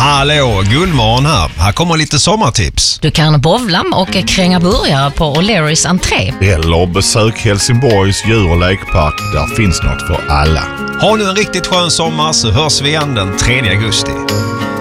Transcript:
Hallå, Gunvaren här. Här kommer lite sommartips. Du kan bowla och kränga burgare på O'Learys entré. Eller besök Helsingborgs djur- och lekpark. Där finns något för alla. Ha nu en riktigt skön sommar så hörs vi igen den 3 augusti.